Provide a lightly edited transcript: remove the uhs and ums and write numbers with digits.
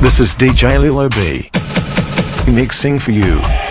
This is DJ Lilo B, mixing for you.